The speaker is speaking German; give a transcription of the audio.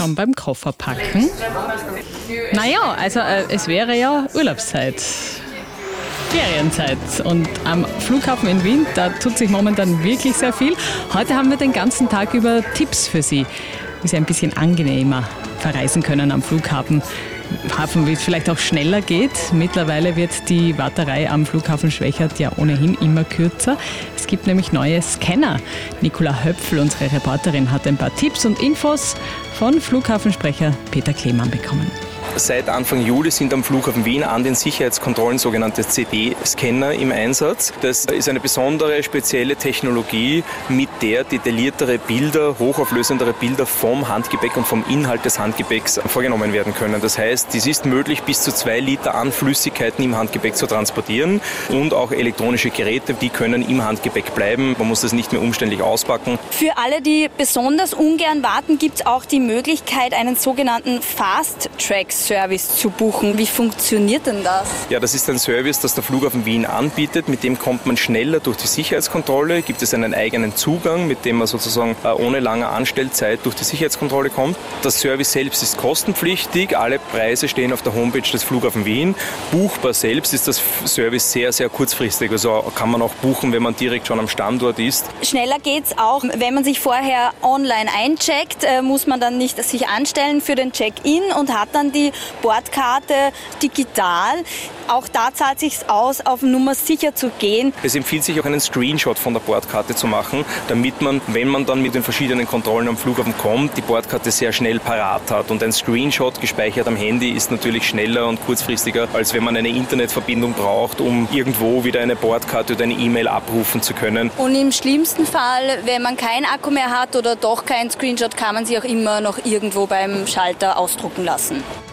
schon beim Kofferpacken? Naja, also es wäre ja Urlaubszeit. Ferienzeit. Und am Flughafen in Wien, da tut sich momentan wirklich sehr viel. Heute haben wir den ganzen Tag über Tipps für Sie, wie Sie ein bisschen angenehmer verreisen können am Flughafen. Wie es vielleicht auch schneller geht. Mittlerweile wird die Warterei am Flughafen Schwechat ja ohnehin immer kürzer. Es gibt nämlich neue Scanner. Nicola Höpfl, unsere Reporterin, hat ein paar Tipps und Infos von Flughafensprecher Peter Klemann bekommen. Seit Anfang Juli sind am Flughafen Wien an den Sicherheitskontrollen sogenannte CD-Scanner im Einsatz. Das ist eine besondere, spezielle Technologie, mit der detailliertere Bilder, hochauflösendere Bilder vom Handgepäck und vom Inhalt des Handgepäcks vorgenommen werden können. Das heißt, es ist möglich, bis zu 2 Liter an Flüssigkeiten im Handgepäck zu transportieren, und auch elektronische Geräte, die können im Handgepäck bleiben. Man muss das nicht mehr umständlich auspacken. Für alle, die besonders ungern warten, gibt es auch die Möglichkeit, einen sogenannten Fast-Track-Service zu buchen. Wie funktioniert denn das? Ja, das ist ein Service, das der Flughafen Wien anbietet. Mit dem kommt man schneller durch die Sicherheitskontrolle. Gibt es einen eigenen Zugang, mit dem man sozusagen ohne lange Anstellzeit durch die Sicherheitskontrolle kommt. Das Service selbst ist kostenpflichtig. Alle Preise stehen auf der Homepage des Flughafen Wien. Buchbar selbst ist das Service sehr, sehr kurzfristig. Also kann man auch buchen, wenn man direkt schon am Standort ist. Schneller geht's auch, wenn man sich vorher online eincheckt, muss man dann nicht sich anstellen für den Check-in und hat dann die Bordkarte digital. Auch da zahlt es sich aus, auf Nummer sicher zu gehen. Es empfiehlt sich auch, einen Screenshot von der Bordkarte zu machen, damit man, wenn man dann mit den verschiedenen Kontrollen am Flughafen kommt, die Bordkarte sehr schnell parat hat. Und ein Screenshot gespeichert am Handy ist natürlich schneller und kurzfristiger, als wenn man eine Internetverbindung braucht, um irgendwo wieder eine Bordkarte oder eine E-Mail abrufen zu können. Und im schlimmsten Fall, wenn man keinen Akku mehr hat oder doch kein Screenshot, kann man sich auch immer noch irgendwo beim Schalter ausdrucken lassen.